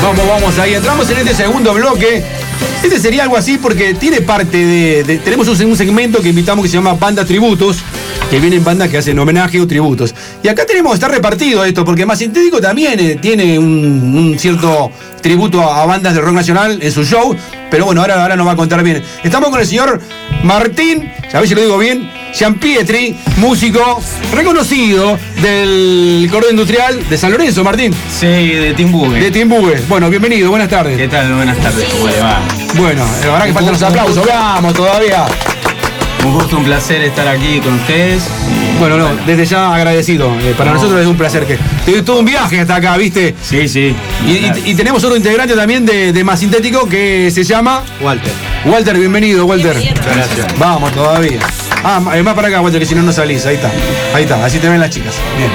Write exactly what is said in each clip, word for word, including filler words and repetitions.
Vamos, vamos ahí. Entramos en este segundo bloque. Este sería algo así porque tiene parte de... de tenemos un, un segmento que invitamos que se llama Banda Tributos, que vienen bandas que hacen homenaje o tributos. Y acá tenemos, está repartido esto, porque Más Sintético también eh, tiene un, un cierto tributo a, a bandas de rock nacional en su show, pero bueno, ahora, ahora nos va a contar bien. Estamos con el señor Martín, a ver si lo digo bien, Giampietri, músico reconocido del Cordón Industrial de San Lorenzo, Martín. Sí, de Timbugue. De Timbugue. Bueno, bienvenido, buenas tardes. ¿Qué tal? Buenas tardes, ¿cómo le va? Bueno, la verdad que faltan los aplausos, vamos todavía. Un gusto, un placer estar aquí con ustedes. Y, bueno, no, bueno. Desde ya agradecido. Eh, para no. nosotros es un placer que. Te todo un viaje hasta acá, ¿viste? Sí, sí. Y, y, y tenemos otro integrante también de, de Más Sintético que se llama Walter. Walter, bienvenido, Walter. Muchas gracias. Vamos todavía. Ah, más para acá, Walter, que si no, no salís. Ahí está. Ahí está, así te ven las chicas. Bien.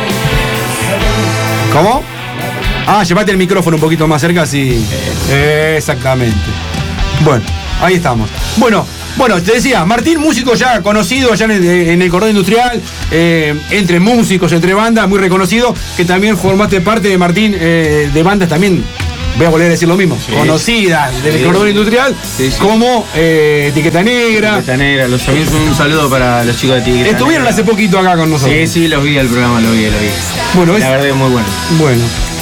¿Cómo? Ah, llevate el micrófono un poquito más cerca, sí. Eh, exactamente. Bueno, ahí estamos. Bueno. Bueno, te decía, Martín, músico ya conocido allá en el, en el Cordón Industrial, eh, entre músicos, entre bandas, muy reconocido, que también formaste parte de Martín, eh, de bandas también, voy a volver a decir lo mismo, sí. conocidas del sí. Cordón Industrial, sí, sí. como eh, Etiqueta Negra. Etiqueta Negra, los amigos, un saludo para los chicos de Etiqueta Estuvieron Negra. hace poquito acá con nosotros. Sí, sí, los vi el programa, lo vi, lo vi. Bueno, la es, verdad es muy bueno. Bueno.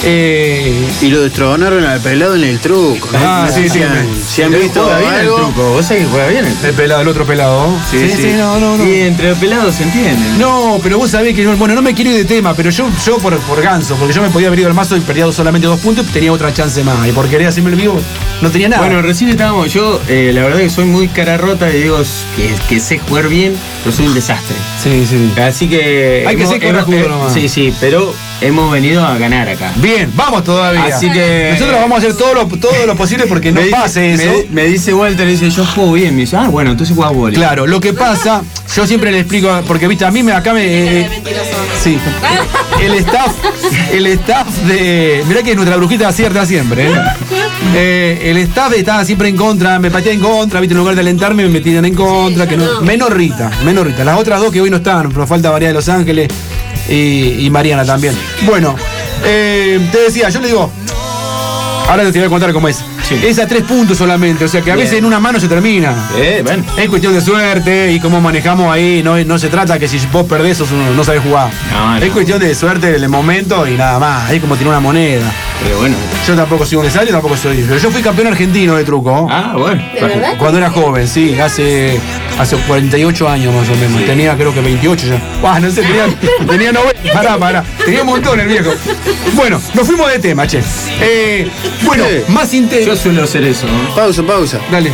Eh, y lo destronaron al pelado en el truco. Ah, ¿no? sí, sí. Si han visto bien algo. El truco, vos sabés que juega bien el truco. El pelado, el otro pelado. Sí, sí, sí. sí no, no, no. Y entre los pelados se entienden. No, pero vos sabés que, bueno, no me quiero ir de tema, pero yo, yo por, por ganso, porque yo me podía haber ido al mazo y perdía solamente dos puntos, tenía otra chance más. Y por querer hacerme el vivo, no tenía nada. Bueno, recién estábamos, yo, eh, la verdad que soy muy cara rota y digo que, que sé jugar bien, pero soy un desastre. Sí, sí. Así que. Hay hemos, que ser hemos, eh, nomás. Sí, sí, pero hemos venido a ganar acá. Bien, vamos todavía. Así que nosotros vamos a hacer todo lo, todo lo posible porque no dice, pase eso. Me, me dice Walter, dice, yo juego bien. Me dice, ah, bueno, entonces jugás vóley. Claro, lo que pasa, yo siempre le explico, porque viste, a mí me acá me. Eh, sí. El staff, el staff de. Mirá que nuestra brujita acierta siempre, ¿eh? Eh, el staff estaba siempre en contra, me patea en contra, viste, en lugar de alentarme, me metían en contra, que no. Menos Rita, menos Rita. Las otras dos que hoy no están, nos falta María de Los Ángeles y, y Mariana también. Bueno. Eh, te decía, yo le digo, ahora te voy a contar cómo es. Sí. Es a tres puntos solamente, o sea que a Bien. veces en una mano se termina. Eh, bueno. Es cuestión de suerte y cómo manejamos ahí. No, no se trata que si vos perdés sos uno, no sabés jugar. No, no. Es cuestión de suerte en el momento y nada más. Es como tiene una moneda. Pero bueno. Yo tampoco soy un ensayo, tampoco soy. Pero yo fui campeón argentino de truco. Ah, bueno. ¿De verdad? Cuando era joven, sí, hace, hace cuarenta y ocho años más o menos. Sí. Tenía creo que veintiocho ya. Bah, no sé, tenía, tenía noventa. Pará, pará. Tenía un montón el viejo. Bueno, nos fuimos de tema, che. Eh, bueno, sí. más intenso. Yo suelo hacer eso, ¿no? Pausa, pausa. Dale.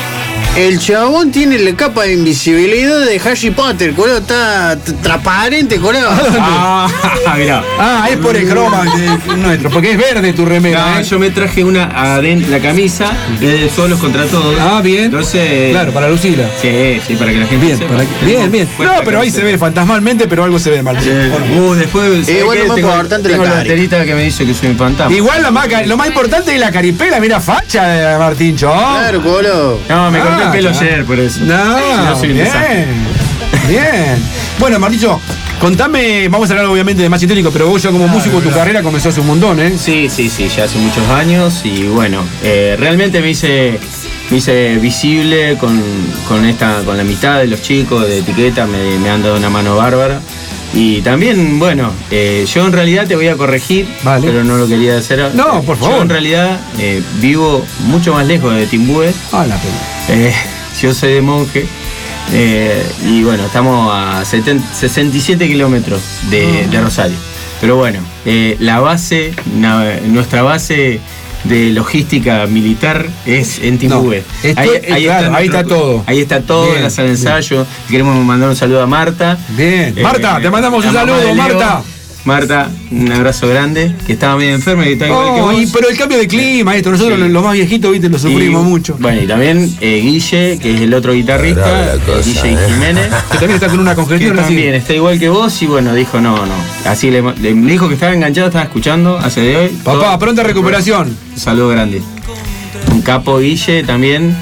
El chabón tiene la capa de invisibilidad de Harry Potter, colado, está transparente, colado. Ah, mirá. Ah, es por el croma de, nuestro, porque es verde tu remera. No, ¿eh? Yo me traje una adentro, la camisa, de solos contra todos. Ah, bien. Entonces. Claro, para lucirla. Sí, sí, para que la gente bien, sepa. Para que, bien, bien. No, pero ahí se ve fantasmalmente, pero algo se ve mal. Sí. Bueno, uh, después eh, bueno, más tengo, importante tengo la, la telita que me dice que soy un fantasma. Igual la maca, lo más importante es la caripela, mira facha de Martín Cho. Claro, colo. No, me ah, corté el pelo ah. ayer por eso. No, no soy un bien. desastre. Bien. Bueno, Martillo, contame, vamos a hablar obviamente de Más Sintético, pero vos ya como claro, músico, claro. tu carrera comenzó hace un montón, ¿eh? Sí, sí, sí, ya hace muchos años y bueno, eh, realmente me hice, me hice visible con, con, esta, con la mitad de los chicos de Etiqueta, me, me han dado una mano bárbara. Y también, bueno, eh, yo en realidad te voy a corregir, vale. pero no lo quería hacer. No, por favor. Yo en realidad eh, vivo mucho más lejos de Timbugue. Ah, la pena. Eh, yo soy de Monje. Eh, y bueno, estamos a setenta, sesenta y siete kilómetros de, de Rosario. Pero bueno, eh, la base, na, nuestra base de logística militar es en Timbugue. No, esto, ahí, ahí, claro, está, ahí está todo. Ahí está todo bien, en la sala de ensayo. Bien. Queremos mandar un saludo a Marta. Bien. Eh, Marta, te mandamos un saludo, Marta. Marta, un abrazo grande, que estaba medio enferma y está igual oh, que vos. Y, pero el cambio de clima, esto, nosotros sí. los más viejitos, viste, lo sufrimos y, mucho. Bueno, y también eh, Guille, que es el otro guitarrista, cosa, Guille eh. Jiménez. Que también está con una congestión. Que también está igual que vos y bueno, dijo no, no. Así le, le dijo que estaba enganchado, estaba escuchando hace de hoy. Papá, todo, pronta recuperación. Un saludo grande. Un capo Guille también.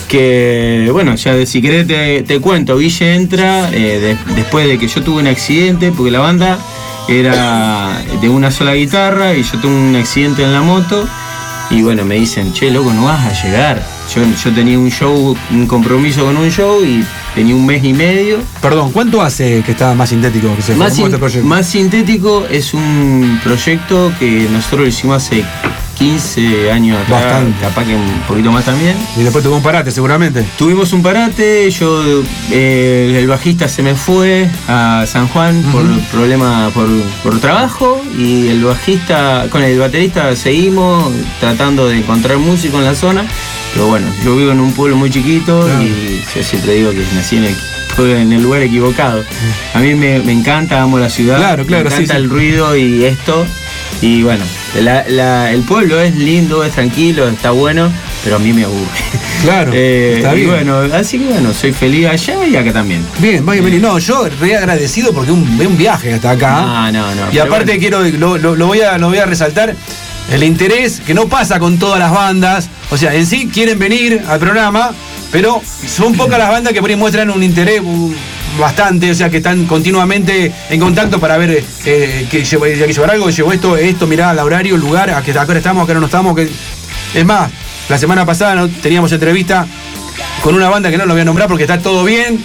Que bueno, ya si querés te, te cuento, Guille entra eh, de, después de que yo tuve un accidente, porque la banda era de una sola guitarra y yo tuve un accidente en la moto Y bueno, me dicen, che, loco, no vas a llegar. Yo, yo tenía un show, un compromiso con un show y tenía un mes y medio. Perdón, ¿cuánto hace que está Más Sintético? Que se Más, formó sin, este proyecto? Más Sintético es un proyecto que nosotros lo hicimos hace quince años atrás, Bastante. capaz que un poquito más también. Y después tuvo un parate, seguramente. Tuvimos un parate, yo eh, el bajista se me fue a San Juan uh-huh. por problema, por, por trabajo, y el bajista, con el baterista seguimos tratando de encontrar músico en la zona, pero bueno, yo vivo en un pueblo muy chiquito claro. y yo siempre digo que nací en el, en el lugar equivocado. A mí me, me encanta, amo la ciudad, claro, claro, me encanta sí, el sí. ruido y esto. Y bueno, la, la, el pueblo es lindo, es tranquilo, está bueno, pero a mí me aburre. Claro, eh, está bien. Y bueno, así que bueno, soy feliz allá y acá también. Bien, vaya, bien. No, yo re agradecido porque un, un viaje hasta acá. No, no, no. Y aparte bueno. quiero, lo, lo, lo, voy a, lo voy a resaltar, el interés que no pasa con todas las bandas. O sea, en sí quieren venir al programa, pero son pocas las bandas que por ahí muestran un interés un, bastante, o sea, que están continuamente en contacto para ver eh, que llevo, ya que llevar algo, que llevo esto, esto, mirá, el horario, el lugar, a que acá estamos, acá no estamos. Que... Es más, la semana pasada ¿no? teníamos entrevista con una banda que no lo voy a nombrar porque está todo bien.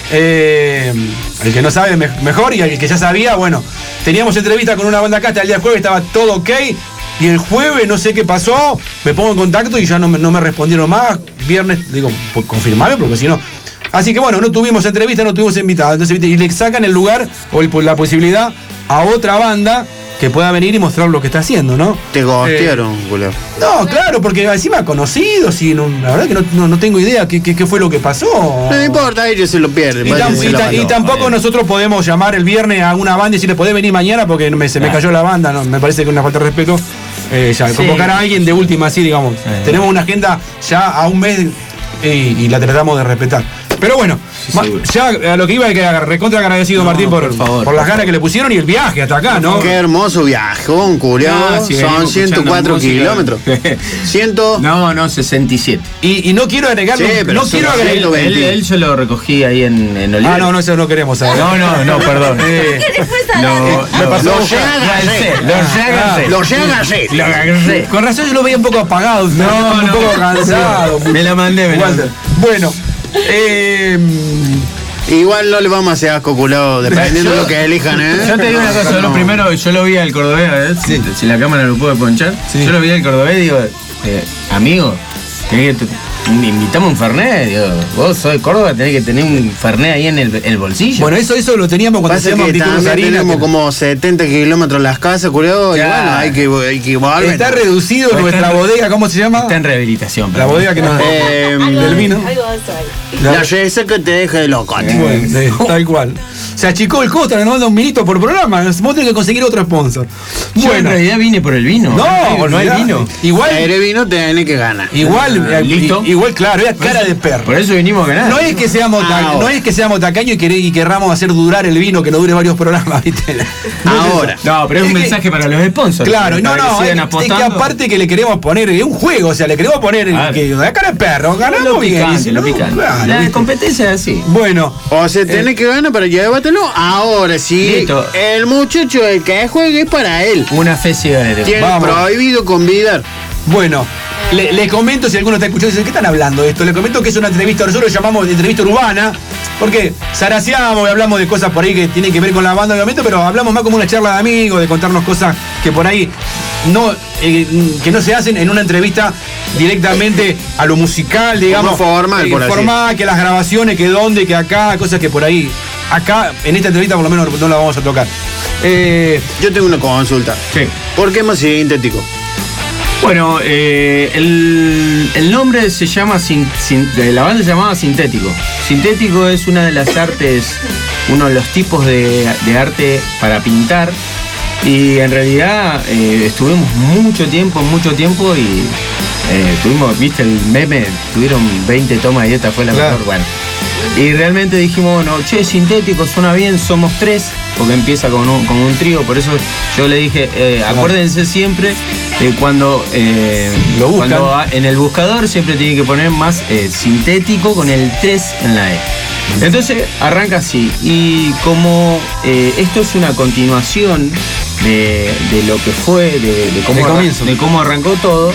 Eh, el que no sabe me, mejor, y el que ya sabía, bueno, teníamos entrevista con una banda acá hasta el día jueves, estaba todo ok. Y el jueves no sé qué pasó, me pongo en contacto y ya no me, no me respondieron más. Viernes, digo, pues confirmame porque si no. Así que bueno, no tuvimos entrevista, no tuvimos invitados. Entonces, ¿viste? Y le sacan el lugar o el, la posibilidad a otra banda que pueda venir y mostrar lo que está haciendo, ¿no? Te gostearon, eh, No, claro, porque encima conocidos y no, la verdad que no, no, no tengo idea qué, qué, qué fue lo que pasó. No importa, ellos se lo pierden. Y, tam, y, ta, y tampoco vale. nosotros podemos llamar el viernes a una banda y decirle, ¿podés venir mañana? Porque me, se me cayó la banda, ¿no? Me parece que es una falta de respeto. Eh, ya, sí. Convocar a alguien de última, así, digamos. Sí. Tenemos una agenda ya a un mes y, y la tratamos de respetar. Pero bueno, sí, ya a lo que iba, que recontra agradecido no, Martín por, por, favor, por las ganas que le pusieron y el viaje hasta acá, ¿no? Qué hermoso viajón, culiao. No, si son ciento cuatro kilómetros. Ciento... No, no, sesenta y siete. Y, y no quiero agregarlo. Sí, no quiero agregarlo. Él, él, él yo lo recogí ahí en, en Oliver. Ah, no, no, eso no queremos saber. No, no, no, perdón. Eh, ¿Qué le fue a no, me pasó. Lo llegaste. Lo llegaste. Lo llegaste. Con razón yo lo veía un poco apagado. No, un no, poco cansado. Me la mandé, me la mandé. Bueno. Eh, Igual no le vamos a hacer asco culado, dependiendo yo, de lo que elijan, ¿eh? Yo te digo una cosa, no. Lo primero, yo lo vi al cordobés, ¿eh? Sí. Si la cámara lo puede ponchar, sí. Yo lo vi al cordobés y digo, eh, amigo, tenés que, invitamos un fernet, digo, vos sos de Córdoba, tenés que tener un fernet ahí en el, el bolsillo. Bueno, eso eso lo teníamos cuando hacíamos también tenemos que... como setenta kilómetros las casas, culado, y bueno, hay que, hay que volver. Está reducido está nuestra en, bodega, ¿cómo se llama? Está en rehabilitación. La bodega que nos... Eh, del vino. La yesa que te deja de loco. Bueno, sí, tal cual. Se achicó el costo, nos manda un minito por programa. Vos tenés que conseguir otro sponsor. Bueno, yo en realidad vine por el vino. No, no hay vino. Igual. El vino tenés que ganar. Igual, ah, listo. Igual, claro, era cara de perro. Por eso vinimos a ganar. No es que seamos, ah, no es que seamos tacaños y, quer y querramos hacer durar el vino, que no dure varios programas, ¿viste? No ahora. Es no, pero es, es un que, mensaje para los sponsors. Claro, no, no. Que es, es que aparte que le queremos poner, es un juego, o sea, le queremos poner claro. que de cara de perro, ganamos lo bien. Picante, lo picante. Claro, la competencia es así. Bueno. O sea, tenés eh, que ganar para llevártelo ahora sí. Listo. El muchacho, el que juegue es para él. Una fe ciega de Dios. Tiene prohibido convidar. Bueno. Le, le comento, si alguno está escuchando y dice, ¿qué están hablando de esto? Le comento que es una entrevista, nosotros lo llamamos entrevista urbana, porque zaraseamos y hablamos de cosas por ahí que tienen que ver con la banda, obviamente, pero hablamos más como una charla de amigos, de contarnos cosas que por ahí no, eh, que no se hacen en una entrevista directamente a lo musical, digamos. Como formal, eh, por formal, así. Que las grabaciones, que dónde, que acá, cosas que por ahí, acá, en esta entrevista por lo menos no la vamos a tocar. Eh, Yo tengo una consulta. Sí. ¿Por qué más sintético? Bueno, eh, el, el nombre se llama, sin, sin, la banda se llamaba Sintético. Sintético es una de las artes, uno de los tipos de, de arte para pintar. Y en realidad eh, estuvimos mucho tiempo, mucho tiempo y eh, tuvimos, viste el meme, tuvieron veinte tomas y esta fue la claro. mejor, bueno. Y realmente dijimos, bueno, che, Sintético suena bien, somos tres, porque empieza con un, con un trío, por eso yo le dije, eh, acuérdense siempre eh, cuando, eh, Lo cuando en el buscador siempre tienen que poner más eh, Sintético con el tres en la E. Entonces arranca así, y como eh, esto es una continuación de, de lo que fue, de, de, cómo, arran- de cómo arrancó todo,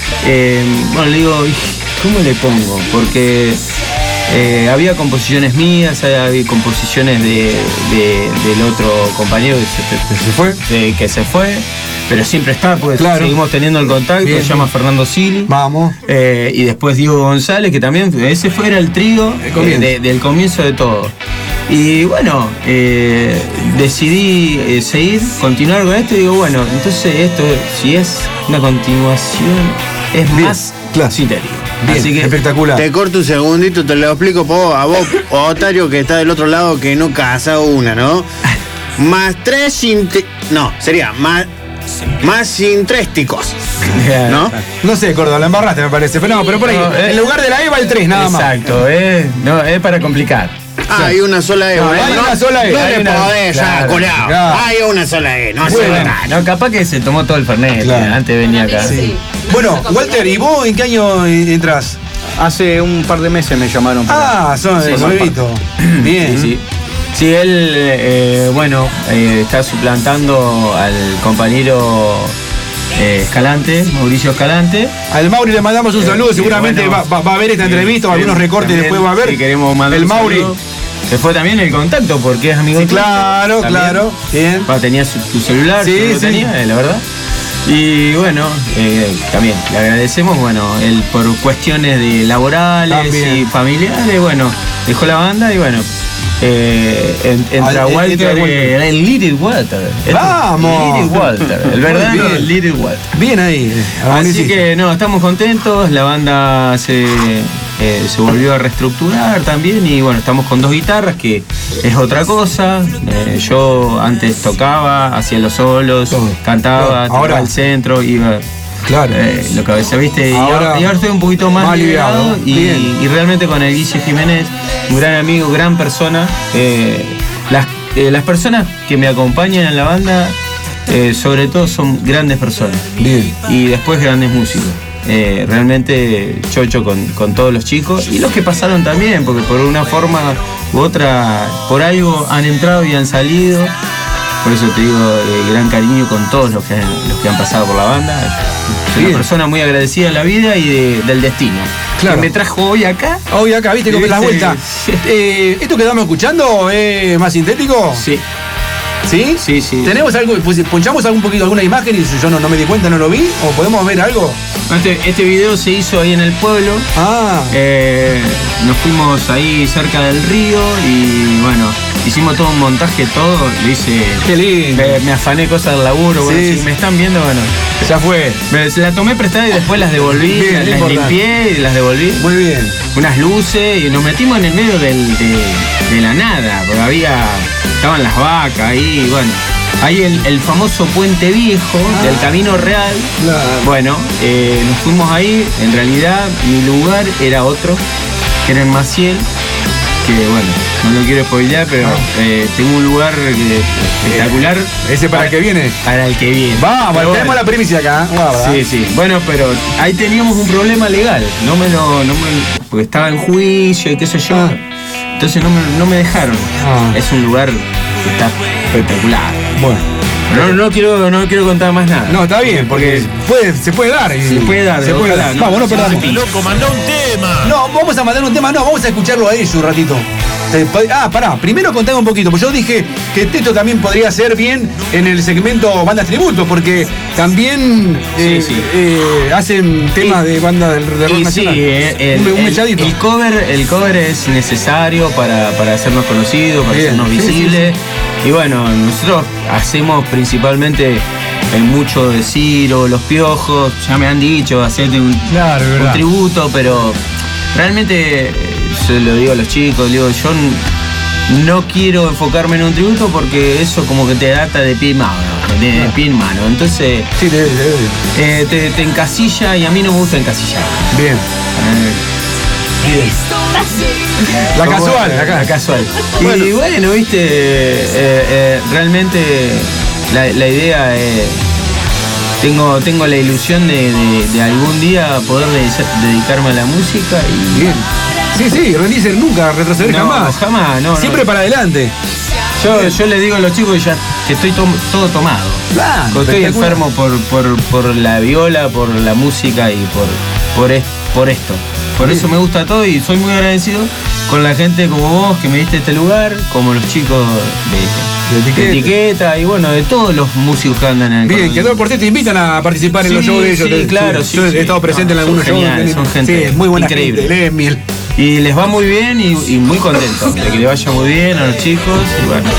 eh, bueno, le digo, ¿cómo le pongo? Porque eh, había composiciones mías, había composiciones de, de, del otro compañero que se, ¿Que se fue? de, que se fue, pero siempre está, porque claro. seguimos teniendo el contacto. Bien, se llama bien. Fernando Sili. Vamos. Eh, y después Diego González, que también, ese fue era el trío eh, de, del comienzo de todo. Y bueno, eh, decidí eh, seguir, continuar con esto y digo, bueno, entonces esto, si es una continuación, es Bien, más claro. sintético. Bien, Así que espectacular. Te corto un segundito, te lo explico po, a vos, Otario, que está del otro lado, que no casa una, ¿no? Más tres sinte... No, sería más... Más sintrésticos, ¿no? No sé, Córdoba, la embarraste me parece. Pero no, pero por ahí, No, eh, en lugar de la E va el tres, nada más. exacto, eh, no, es para complicar. Ah, hay una sola E. No, ¿eh? hay una sola E. No Hay le una- podés, ya, claro, colado. claro. Hay una sola E, no Bueno. se nada. No, capaz que se tomó todo el Fernet, Claro. antes venía acá. Sí. Bueno, Walter, ¿y vos en qué año entras? Hace un par de meses me llamaron para... Ah, son Sí, de son nuevito. Bien. Sí, sí. Sí, él, eh, bueno, eh, está suplantando al compañero eh, Escalante, Mauricio Escalante. Al Mauri le mandamos un saludo, Eh, seguramente bueno, va, va- va a ver esta entrevista, o algunos queremos- recortes también, después va a ver. sí, queremos mandar el un Mauri. saludo. Que fue también el contacto, porque es amigo Sí, tuyo. claro, También. claro. Bien. Ah, tenía su- tu celular, Sí, yo lo sí. tenía, eh, la verdad. Y bueno, eh, también le agradecemos, bueno, él por cuestiones de laborales También. y familiares, bueno, dejó la banda y bueno, eh, en- entra Al- Walter, entra Walter. eh, el Little Walter. Este- ¡Vamos! Little Walter, el Muy verdadero bien. Little Walter. Bien ahí. Así harmonicista. que no, estamos contentos, la banda se, eh, se volvió a reestructurar también y bueno, estamos con dos guitarras que es otra cosa. Eh, yo antes tocaba, hacía los solos, Todo. cantaba, Todo. tocaba Ahora- al centro, iba Claro. eh, lo que a veces viste y Ahora- ahora, y ahora estoy un poquito más, más liberado aliviado. y, Bien. y realmente con el Guille Jiménez, un gran amigo, gran persona. eh, las, eh, las personas que me acompañan en la banda, eh, sobre todo son grandes personas Bien. y después grandes músicos. Eh, realmente chocho con, con todos los chicos y los que pasaron también, porque por una forma u otra, por algo han entrado y han salido. Por eso te digo, eh, gran cariño con todos los que, han- los que han pasado por la banda. Soy Bien. una persona muy agradecida de la vida y de- del destino. Claro. Que me trajo hoy acá. Hoy acá, viste, con Sí, la sí, vuelta. sí. Eh, ¿Esto que estamos escuchando es más sintético? Sí, ¿Sí? sí, sí. ¿Tenemos algo? Pues, ¿Ponchamos algún poquito alguna imagen y yo no, no me di cuenta, no lo vi? ¿O podemos ver algo? Este, este video se hizo ahí en el pueblo. Ah, Eh, nos fuimos ahí cerca del río y bueno, hicimos todo un montaje, todo. Lo hice. qué lindo. Me, me afané cosas del laburo. Bueno, Sí, si sí. me están viendo, bueno. Ya fue. Me, se la tomé prestada y después las devolví, Bien, las, las importante. limpié y las devolví. Muy bien. Unas luces y nos metimos en el medio del- de, de la nada, porque había. Estaban las vacas ahí, y bueno. Ahí el, el famoso puente viejo del Camino Real. Claro. Bueno, eh, nos fuimos ahí. En realidad, mi lugar era otro, que era en Maciel. Que bueno, no lo quiero spoilear, pero eh, tengo un lugar que- espectacular. ¿Ese para el que viene? Para el que viene. Vamos, Pero tenemos bueno. la primicia acá. Guarda. Sí, sí. Bueno, pero ahí teníamos un problema legal. No me lo. No me, porque estaba en juicio y qué sé yo. Ah. Entonces no me, no me dejaron. Ah. Es un lugar que está espectacular. Bueno. No, no quiero, no quiero contar más nada. No, está bien, porque puede, se puede dar. y- Se puede dar, Se puede ojalá, dar. ¿no? Vamos, no perdamos. Loco, mandó un tema. No, vamos a mandar un tema, no, vamos a escucharlo a ellos un ratito. Te- Ah, pará, primero contame un poquito, porque yo dije que esto también podría ser bien en el segmento bandas tributo, porque también eh, Sí, sí. eh, hacen temas de banda del de rock Y sí, nacional. eh, el, un, un el- melladito. el cover, el cover es necesario para, para hacernos conocidos, para Bien, hacernos sí, sí, visibles. Y bueno, nosotros hacemos principalmente eh, mucho de Ciro, Los Piojos, ya me han dicho, hacerte un, Claro, es un verdad. tributo, pero realmente, eh, se lo digo a los chicos, digo, yo n- no quiero enfocarme en un tributo porque eso como que te data de pie y mano, de, de pie en mano. Entonces, Sí, te- te- eh, te, te encasilla y a mí no me gusta encasillar. bien. Eh, Bien. La Como- casual, la, la ca- casual. Bueno. Y bueno, viste, eh, eh, realmente la, la idea es. Tengo, tengo la ilusión de, de- de algún día poder de- dedicarme a la música y. Bien. Sí, sí, rendirse nunca, retroceder No, jamás. jamás, no, no. Siempre para adelante. Yo, yo le digo a los chicos que ya que estoy tom- todo tomado. Claro, Estoy espectacular. enfermo por, por, por la viola, por la música y por, por, es- por esto. Por eso me gusta todo y soy muy agradecido con la gente como vos que me diste este lugar, como los chicos de, De Etiqueta. de etiqueta y bueno, de todos los músicos que andan en el Bien, cordón. que todo el cuarteto te invitan a participar en los Sí, shows de ellos. sí, Te- claro, Yo sí, he sí. estado presente No, en algunos son shows. geniales, son gente sí, muy buena increíble. gente. El Emil. Y les va muy bien y, y muy contento de que le vaya muy bien a los chicos y bueno.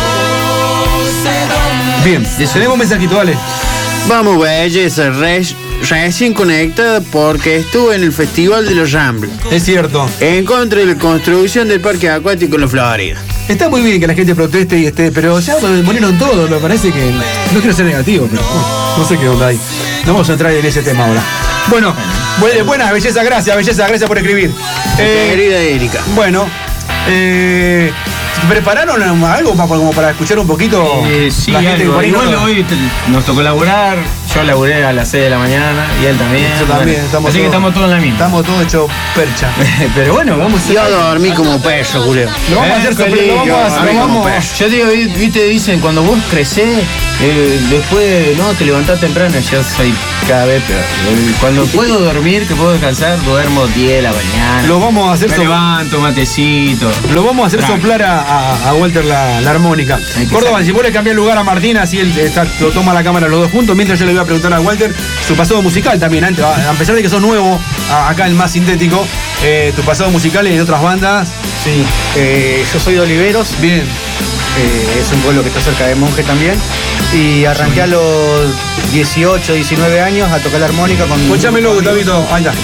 Bien, tenemos un mensajito, dale. Vamos, belleza, re- recién conectada porque estuve en el Festival de los Ramblas. Es cierto. En contra de la construcción del parque acuático en la Florida. Está muy bien que la gente proteste y esté, pero ya murieron todos, me parece que. No quiero ser negativo, pero no, no sé qué onda hay. No vamos a entrar en ese tema ahora. Bueno, bu- buena, belleza, gracias, belleza, gracias por escribir. Eh, Querida Erika. bueno, eh, ¿prepararon algo pa- como para escuchar un poquito? Eh, sí, la gente que algo. por ahí no- Igual hoy te- nos tocó laburar, yo laburé a las seis de la mañana y él también. Yo también, Bueno, estamos así que todos- estamos todos en la misma. Estamos todos hechos percha. Pero bueno, vamos a Yo dormí como perro, Julio. Lo vamos a hacer sobre, lo vamos a, lo vamos a- Yo te digo, vi- viste, dicen, cuando vos crecés, eh, después, no, te levantás temprano, yo soy cada vez peor. Eh, Cuando puedo dormir, que puedo descansar, duermo diez de la mañana. lo vamos a hacer Me so- levanto, matecito. Lo vamos a hacer Tranqui. soplar a, a- a Walter la, la armónica. Hay que Córdoba, saber. si vos le cambiás lugar a Martín, así él está- lo toma la cámara los dos juntos, mientras yo le voy a preguntar a Walter su pasado musical también. Antes, a a pesar de que sos nuevo a- acá en Más Sintético, eh, tu pasado musical en otras bandas. Sí, eh, yo soy de Oliveros, Bien. eh, es un pueblo que está cerca de Monje también. Y arranqué a los dieciocho, diecinueve años a tocar la armónica con. Escúchamelo, Gustavito. Ahí está.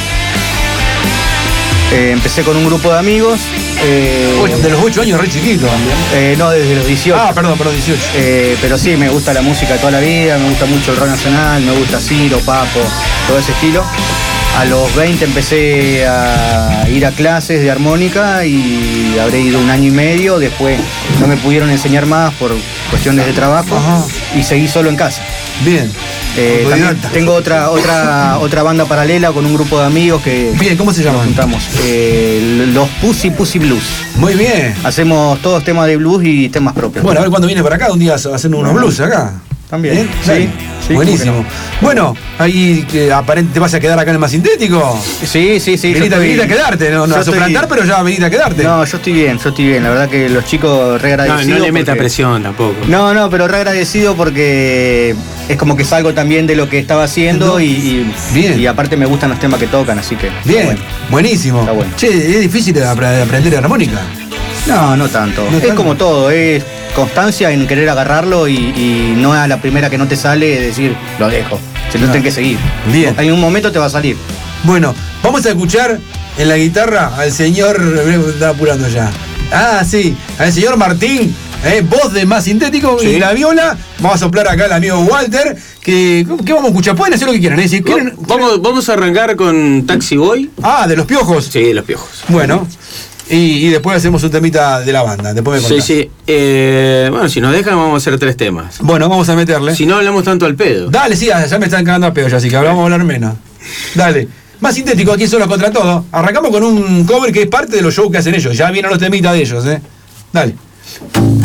Eh, empecé con un grupo de amigos. eh, Oye, de los ocho años, re chiquito. eh, no, desde los dieciocho. Ah, perdón, perdón, dieciocho. Eh, pero sí, me gusta la música toda la vida, me gusta mucho el rock nacional, me gusta Ciro, Papo, todo ese estilo. A los veinte empecé a ir a clases de armónica y habré ido un año y medio, después no me pudieron enseñar más por cuestiones de trabajo Ajá. y seguí solo en casa. Bien. Eh, también Autodidacta. tengo otra, otra, otra banda paralela con un grupo de amigos que Bien, ¿cómo se nos llaman? juntamos. Eh, los Pussy Pussy Blues. Muy bien. Hacemos todos temas de blues y temas propios. Bueno, a ver cuándo viene para acá, un día haciendo unos blues acá. También, ¿Bien? sí, Dale. sí, Buenísimo. ¿cómo Bueno, ahí que aparente te vas a quedar acá en el Más Sintético. Sí, sí, sí. yo Venite, estoy- venite a quedarte, no, no yo a suplantar, estoy- pero ya venite a quedarte. No, yo estoy bien, yo estoy bien. La verdad que los chicos re No, agradecidos. no le meta porque- presión tampoco. No, no, pero re agradecido porque es como que salgo también de lo que estaba haciendo y, y, Bien. y aparte me gustan los temas que tocan, así que. está Bien, bueno. buenísimo. Está bueno. Che, es difícil apre- aprender armónica. No, no tanto. No es tanto. como todo, es constancia en querer agarrarlo y, y no a la primera que no te sale decir, lo dejo. Se lo No. tenés que seguir. Bien. En un momento te va a salir. Bueno, vamos a escuchar en la guitarra al señor. Me está apurando ya. Ah, sí, al señor Martín, eh, voz de Más Sintético, y la viola. Vamos a soplar acá al amigo Walter. Que, ¿Qué vamos a escuchar? Pueden hacer lo que quieran, ¿eh? Si quieren- Vamos, vamos a arrancar con Taxi Boy. Ah, de los piojos. Sí, los piojos. Bueno, y, y después hacemos un temita de la banda. Después me Sí, contás. sí. Eh, bueno, si nos dejan, vamos a hacer tres temas. Bueno, vamos a meterle. Si no hablamos tanto al pedo. Dale, sí, ya me están cagando a pedo ya, así que vamos a hablar menos. Dale. Más Sintético, aquí solo contra todo. Arrancamos con un cover que es parte de los shows que hacen ellos. Ya vienen los temitas de ellos, ¿eh? Dale.